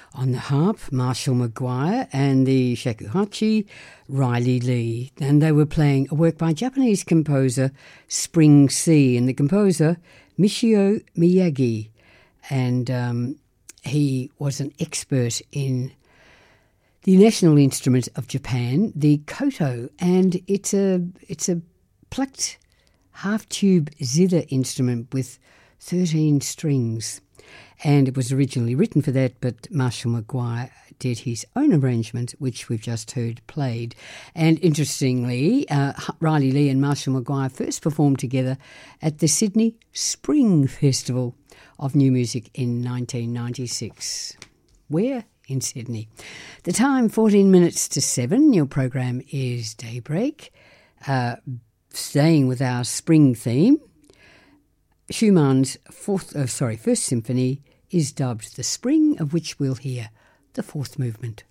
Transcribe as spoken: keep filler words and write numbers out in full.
On the harp, Marshall McGuire, and the shakuhachi, Riley Lee. And they were playing a work by Japanese composer Spring Sea, and the composer Michio Miyagi. And um, he was an expert in the national instrument of Japan, the koto, and it's a it's a plucked half-tube zither instrument with thirteen strings. And it was originally written for that, but Marshall McGuire did his own arrangement, which we've just heard played. And interestingly, uh, Riley Lee and Marshall McGuire first performed together at the Sydney Spring Festival of New Music in nineteen ninety-six. Where? In Sydney. The time, fourteen minutes to seven. Your program is Daybreak. Uh, staying with our spring theme, Schumann's fourth, uh, sorry, first symphony is dubbed The Spring, of which we'll hear the fourth movement.